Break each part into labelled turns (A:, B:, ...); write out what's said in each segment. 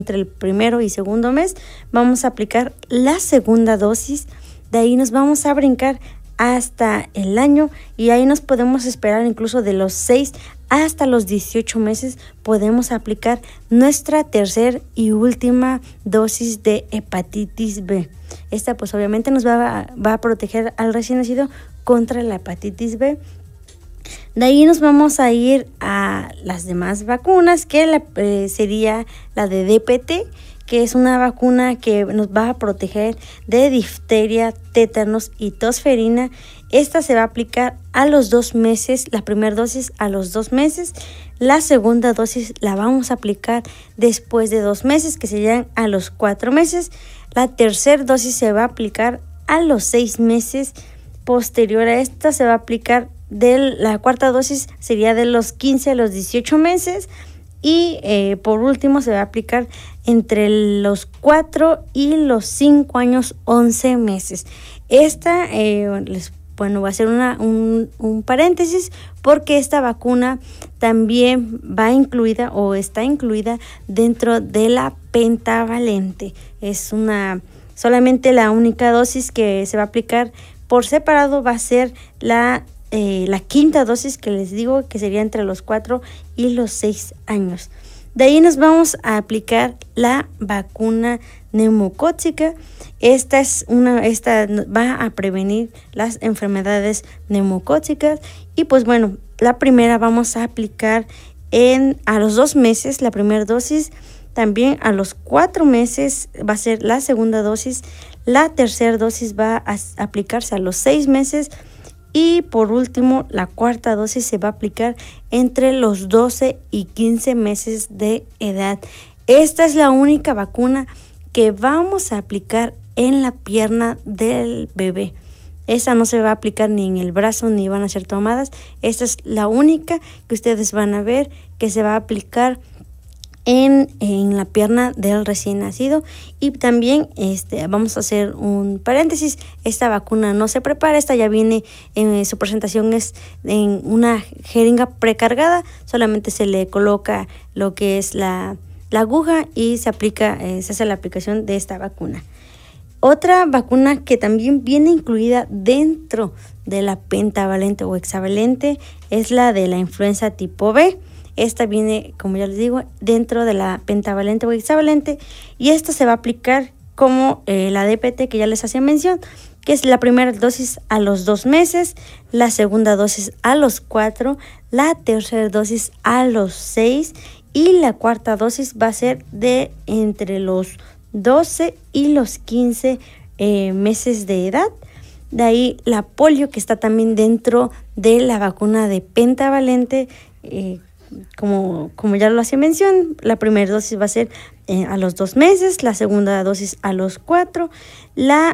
A: entre el primero y segundo mes, vamos a aplicar la segunda dosis. De ahí nos vamos a brincar hasta el año y ahí nos podemos esperar incluso de los 6 hasta los 18 meses podemos aplicar nuestra tercera y última dosis de hepatitis B. Esta pues obviamente nos va a proteger al recién nacido contra la hepatitis B. De ahí nos vamos a ir a las demás vacunas, que sería la de DPT, que es una vacuna que nos va a proteger de difteria, tétanos y tosferina. Esta se va a aplicar a los 2 meses, la primera dosis a los 2 meses, la segunda dosis la vamos a aplicar después de 2 meses, que serían a los 4 meses, la tercera dosis se va a aplicar a los 6 meses, posterior a esta se va a aplicar la cuarta dosis sería de los 15 a los 18 meses y por último se va a aplicar entre los 4 y los 5 años 11 meses. Esta va a ser un paréntesis porque esta vacuna también va incluida o está incluida dentro de la pentavalente. Es solamente la única dosis que se va a aplicar por separado va a ser la quinta dosis que les digo que sería entre los 4 y los 6 años. De ahí nos vamos a aplicar la vacuna neumocócica. Esta va a prevenir las enfermedades neumocócicas y pues bueno, la primera vamos a aplicar a los 2 meses, la primera dosis, también a los 4 meses va a ser la segunda dosis, la tercera dosis va a aplicarse a los 6 meses y por último la cuarta dosis se va a aplicar entre los 12 y 15 meses de edad. Esta es la única vacuna que vamos a aplicar en la pierna del bebé. Esa no se va a aplicar ni en el brazo ni van a ser tomadas. Esta es la única que ustedes van a ver que se va a aplicar en la pierna del recién nacido. Y también vamos a hacer un paréntesis, esta vacuna no se prepara, esta ya viene su presentación es en una jeringa precargada, solamente se le coloca lo que es la aguja y se hace la aplicación de esta vacuna. Otra vacuna que también viene incluida dentro de la pentavalente o hexavalente es la de la influenza tipo B. Esta viene, como ya les digo, dentro de la pentavalente o hexavalente y esta se va a aplicar como la DPT que ya les hacía mención, que es la primera dosis a los 2 meses, la segunda dosis a los 4, la tercera dosis a los 6 y la cuarta dosis va a ser de entre los 12 y los 15 meses de edad. De ahí la polio, que está también dentro de la vacuna de pentavalente, como ya lo hacía mención, la primera dosis va a ser a los 2 meses, la segunda dosis a los 4, la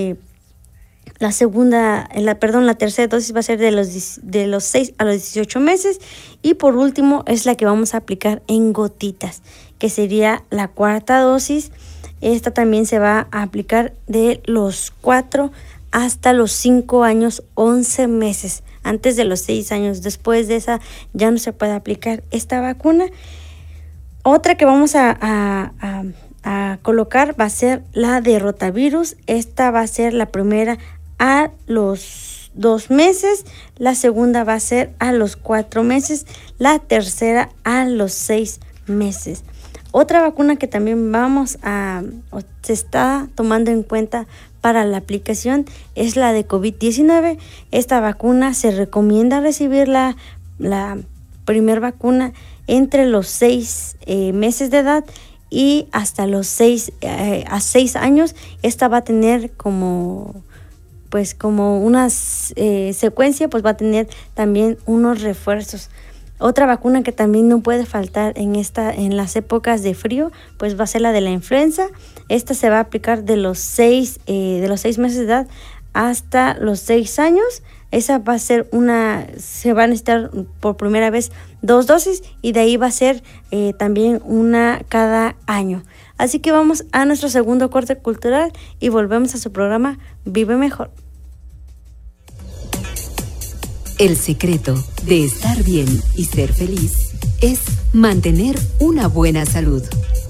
A: tercera dosis va a ser de los 6 a los 18 meses y por último es la que vamos a aplicar en gotitas, que sería la cuarta dosis. Esta también se va a aplicar de los 4 hasta los 5 años 11 meses. Antes de los 6 años, después de esa ya no se puede aplicar esta vacuna. Otra que vamos a colocar va a ser la de rotavirus. Esta va a ser la primera a los 2 meses, la segunda va a ser a los 4 meses, la tercera a los 6 meses. Otra vacuna que también se está tomando en cuenta para la aplicación es la de COVID-19. Esta vacuna se recomienda recibir la primera vacuna entre los 6 meses de edad y hasta los 6 años. Esta va a tener como una secuencia, pues va a tener también unos refuerzos. Otra vacuna que también no puede faltar en las épocas de frío, pues va a ser la de la influenza. Esta se va a aplicar de los 6 meses de edad hasta los 6 años. Esa va a ser se va a necesitar por primera vez 2 dosis y de ahí va a ser también una cada año. Así que vamos a nuestro segundo corte cultural y volvemos a su programa Vive Mejor.
B: El secreto de estar bien y ser feliz es mantener una buena salud.